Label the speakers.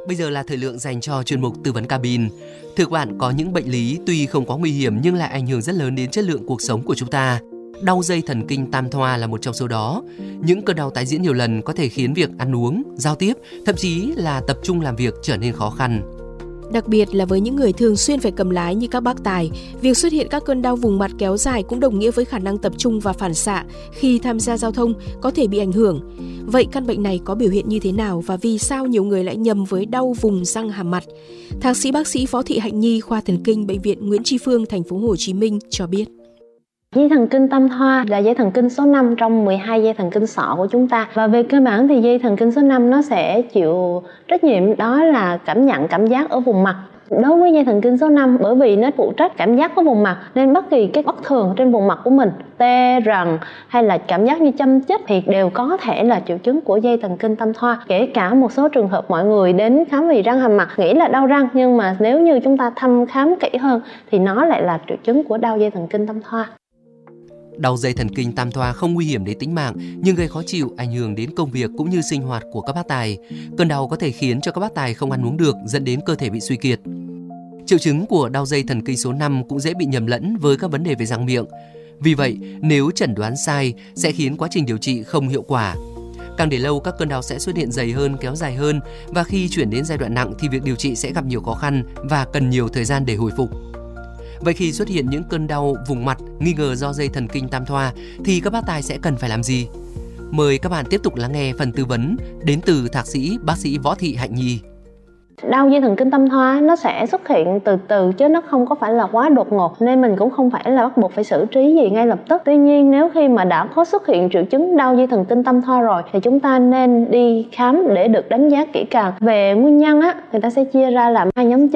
Speaker 1: Bây giờ là thời lượng dành cho chuyên mục tư vấn cabin. Thưa các bạn, có những bệnh lý tuy không quá nguy hiểm nhưng lại ảnh hưởng rất lớn đến chất lượng cuộc sống của chúng ta. Đau dây thần kinh tam thoa là một trong số đó. Những cơn đau tái diễn nhiều lần có thể khiến việc ăn uống, giao tiếp, thậm chí là tập trung làm việc trở nên khó khăn.
Speaker 2: Đặc biệt là với những người thường xuyên phải cầm lái như các bác tài, việc xuất hiện các cơn đau vùng mặt kéo dài cũng đồng nghĩa với khả năng tập trung và phản xạ khi tham gia giao thông có thể bị ảnh hưởng. Vậy căn bệnh này có biểu hiện như thế nào và vì sao nhiều người lại nhầm với đau vùng răng hàm mặt? Thạc sĩ bác sĩ Võ Thị Hạnh Nhi, khoa thần kinh Bệnh viện Nguyễn Tri Phương, thành phố Hồ Chí Minh cho biết.
Speaker 3: Dây thần kinh tam thoa là dây thần kinh số 5 trong 12 dây thần kinh sọ của chúng ta. Và về cơ bản thì dây thần kinh số 5 nó sẽ chịu trách nhiệm đó là cảm giác ở vùng mặt. Đối với dây thần kinh số 5, bởi vì nó phụ trách cảm giác ở vùng mặt nên bất kỳ cái bất thường trên vùng mặt của mình, tê rần hay là cảm giác như châm chích thì đều có thể là triệu chứng của dây thần kinh tam thoa. Kể cả một số trường hợp mọi người đến khám vì răng hàm mặt nghĩ là đau răng, nhưng mà nếu như chúng ta thăm khám kỹ hơn thì nó lại là triệu chứng của đau dây thần kinh tam thoa.
Speaker 1: Đau dây thần kinh tam thoa không nguy hiểm đến tính mạng nhưng gây khó chịu, ảnh hưởng đến công việc cũng như sinh hoạt của các bác tài. Cơn đau có thể khiến cho các bác tài không ăn uống được, dẫn đến cơ thể bị suy kiệt. Triệu chứng của đau dây thần kinh số 5 cũng dễ bị nhầm lẫn với các vấn đề về răng miệng. Vì vậy, nếu chẩn đoán sai sẽ khiến quá trình điều trị không hiệu quả. Càng để lâu, các cơn đau sẽ xuất hiện dày hơn, kéo dài hơn và khi chuyển đến giai đoạn nặng thì việc điều trị sẽ gặp nhiều khó khăn và cần nhiều thời gian để hồi phục. Vậy khi xuất hiện những cơn đau vùng mặt nghi ngờ do dây thần kinh tam thoa thì các bác tài sẽ cần phải làm gì? Mời các bạn tiếp tục lắng nghe phần tư vấn đến từ thạc sĩ bác sĩ Võ Thị Hạnh Nhi.
Speaker 3: Đau dây thần kinh tam thoa nó sẽ xuất hiện từ từ chứ nó không có phải là quá đột ngột, nên mình cũng không phải là bắt buộc phải xử trí gì ngay lập tức. Tuy nhiên nếu khi mà đã có xuất hiện triệu chứng đau dây thần kinh tam thoa rồi thì chúng ta nên đi khám để được đánh giá kỹ càng. Về nguyên nhân người ta sẽ chia ra làm hai nhóm chính.